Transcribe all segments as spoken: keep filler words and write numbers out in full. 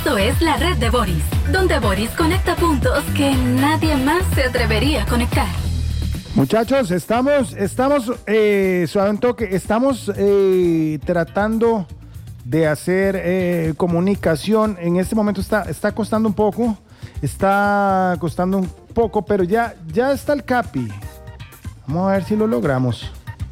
Esto es la red de Boris, donde Boris conecta puntos que nadie más se atrevería a conectar. Muchachos, estamos, estamos, eh, suave un toque, estamos eh, tratando de hacer eh, comunicación. En este momento está, está costando un poco, está costando un poco, pero ya, ya está el Capi. Vamos a ver si lo logramos.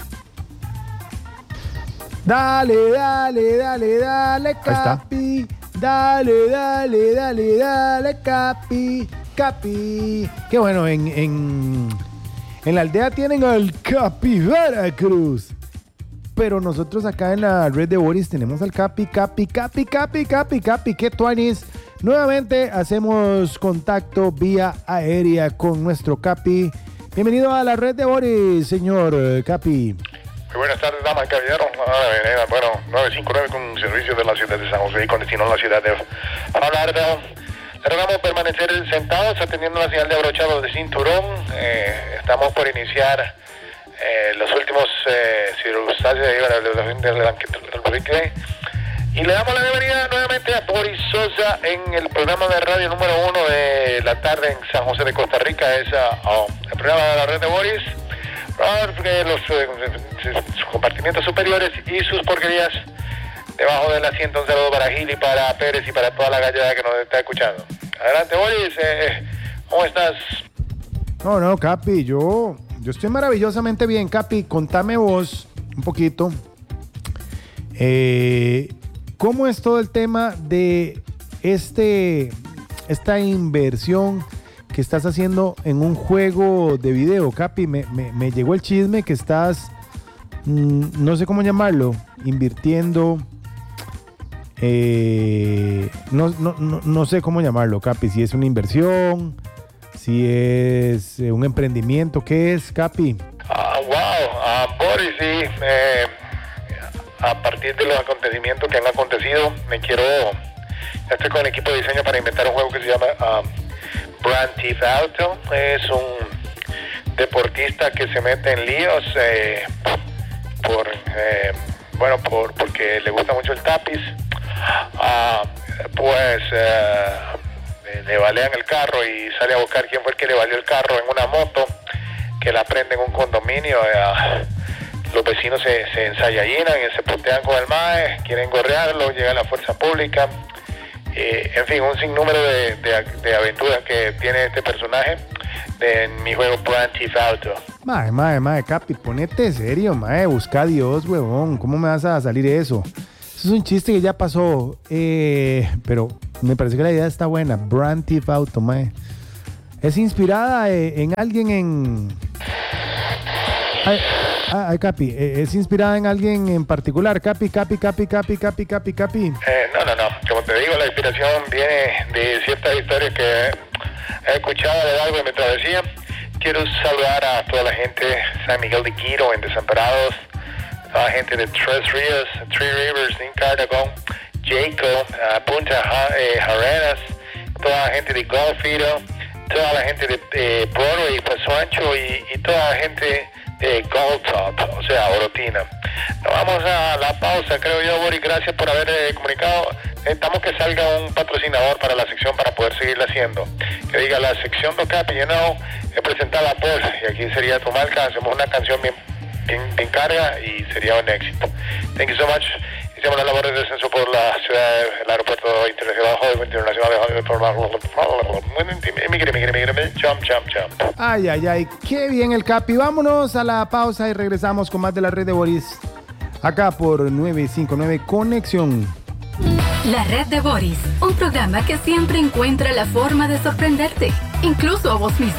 Dale, dale, dale, dale, Capi. Dale, dale, dale, dale, Capi. Capi. Qué bueno, en, en, en la aldea tienen al Capibara Cruz. Pero nosotros acá en la red de Boris tenemos al Capi, Capi, Capi, Capi, Capi, Capi. ¿Qué tuanis? Nuevamente hacemos contacto vía aérea con nuestro Capi. Bienvenido a la red de Boris, señor Capi. Muy buenas tardes, damas y caballeros. Ah, bueno, nueve cinco nueve con servicio de la ciudad de San José y con destino a la ciudad de Falardo. Le rogamos permanecer sentados atendiendo la señal de abrochado de cinturón. Eh, estamos por iniciar eh, los últimos eh, circunstancias de y le damos la bienvenida nuevamente a Boris Sosa en el programa de radio número uno de la tarde en San José de Costa Rica. Es uh, el programa de la red de Boris. Los eh, sus compartimientos superiores y sus porquerías debajo del asiento. Un saludo para Gili, para Pérez y para toda la gallada que nos está escuchando. Adelante, Boris. Eh, ¿Cómo estás? No, no, Capi, yo, yo estoy maravillosamente bien, Capi. Contame vos un poquito. Eh, ¿Cómo es todo el tema de este, esta inversión que estás haciendo en un juego de video, Capi? Me, me, me llegó el chisme que estás, mmm, no sé cómo llamarlo, invirtiendo, eh, no, no, no, no sé cómo llamarlo, Capi, si es una inversión, si es eh, un emprendimiento, ¿qué es, Capi? Uh, wow, uh, Boris, sí, eh, a partir de los acontecimientos que han acontecido, me quiero, ya estoy con el equipo de diseño para inventar un juego que se llama Uh, Grand Theft Auto. Es un deportista que se mete en líos eh, por eh, bueno por porque le gusta mucho el tapiz. Uh, pues uh, le balean el carro y sale a buscar quién fue el que le baleó el carro en una moto que la prende en un condominio. Uh, los vecinos se, se ensayayinan y se putean con el mae, quieren gorrearlo, llega la fuerza pública. Eh, en fin, un sinnúmero de, de, de aventuras que tiene este personaje de, en mi juego Grand Theft Auto. Mae, mae, mae, Capi, ponete serio, mae, busca a Dios, huevón. ¿Cómo me vas a salir eso? Eso es un chiste que ya pasó, eh, pero me parece que la idea está buena. Grand Theft Auto, mae. ¿Es inspirada eh, en alguien en...? Ay, ay, ay, Capi, ¿es inspirada en alguien en particular? Capi, Capi, Capi, Capi, Capi, Capi, Capi. Eh, no, no, no. Como te digo, la inspiración viene de ciertas historias que he escuchado a lo largo de mi travesía. Quiero saludar a toda la gente de San Miguel de Quito, en Desamparados, toda la gente de Tres Ríos, Three Rivers, en Cartago, Jaco, uh, Punta eh, Arenas, toda la gente de Golfito, toda la gente de eh, Broadway, Paso Ancho y, y toda la gente de Gold Top, o sea, Orotina. Nos vamos a la pausa, creo yo, Boris. Gracias por haber eh, comunicado. Necesitamos que salga un patrocinador para la sección para poder seguirla haciendo. Que diga la sección do Capi, you know, es presentada por, y aquí sería tu marca. Hacemos una canción bien, bien, bien carga y sería un éxito. Thank you so much. Hicimos las labores de descenso por la ciudad, el aeropuerto internacional Hollywood, internacional de Hollywood, por Chum, chum, chum. Ay, ay, ay, qué bien el Capi. Vámonos a la pausa y regresamos con más de la red de Boris. Acá por nueve cinco nueve Conexión. La red de Boris, un programa que siempre encuentra la forma de sorprenderte, incluso a vos mismo.